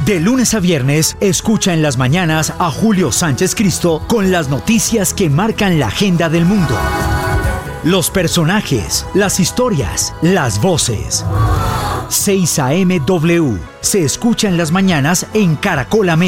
De lunes a viernes, escucha en las mañanas a Julio Sánchez Cristo con las noticias que marcan la agenda del mundo. Los personajes, las historias, las voces. 6 AM W. Se escucha en las mañanas en Caracol América.